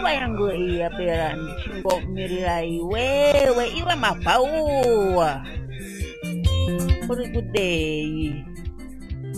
nguva yangu yapera ndichingomirira iwewe, iwe mabhauwa, uri kudei?